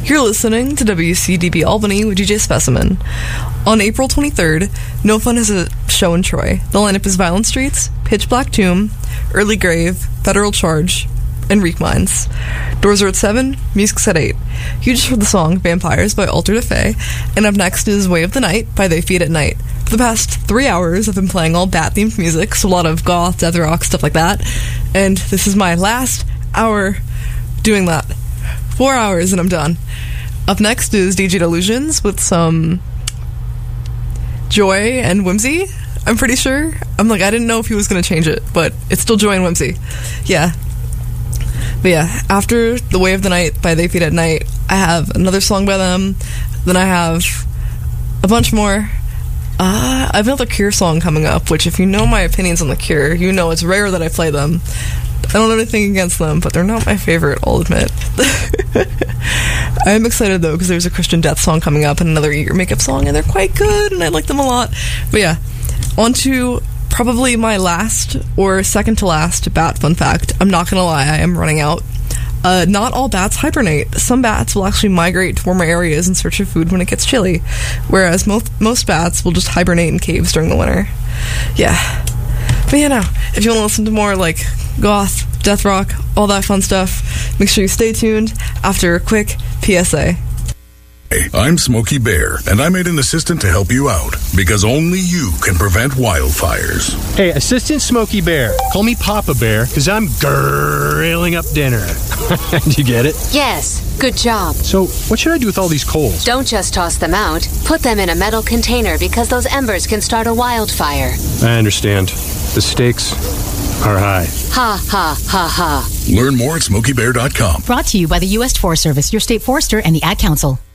You're listening to WCDB Albany with DJ Specimen. On April 23rd, No Fun has a show in Troy. The lineup is Violent Streets, Pitch Black Tomb, Early Grave, Federal Charge, and Reek Minds. Doors are at 7, music's at 8. You just heard the song Vampires by Alter de Fae, and up next is Way of the Night by They Feed at Night. For the past 3 hours, I've been playing all Bat-themed music, so a lot of goth, death rock, stuff like that, and this is my last hour doing that. 4 hours and I'm done. Up next is DJ Delusions with some Joy and Whimsy, I'm pretty sure. I didn't know if he was going to change it, but it's still Joy and Whimsy. Yeah. But yeah, after The Way of the Night by They Feed at Night, I have another song by them. Then I have a bunch more. I have another Cure song coming up, which if you know my opinions on The Cure, you know it's rare that I play them. I don't have anything against them, but they're not my favorite, I'll admit. I am excited, though, because there's a Christian Death song coming up and another Eager Makeup song, and they're quite good, and I like them a lot. But yeah, on to probably my last, or second to last, bat fun fact. I'm not going to lie, I am running out. Not all bats hibernate. Some bats will actually migrate to warmer areas in search of food when it gets chilly, whereas most bats will just hibernate in caves during the winter. Yeah. But yeah, no, if you want to listen to more, like, goth, death rock, all that fun stuff, make sure you stay tuned after a quick PSA. Hey, I'm Smokey Bear, and I made an assistant to help you out, because only you can prevent wildfires. Hey, Assistant Smokey Bear. Call me Papa Bear, because I'm grilling up dinner. Did you get it? Yes, good job. So, what should I do with all these coals? Don't just toss them out. Put them in a metal container, because those embers can start a wildfire. I understand. The stakes are high. Ha, ha, ha, ha. Learn more at SmokeyBear.com. Brought to you by the U.S. Forest Service, your state forester, and the Ad Council.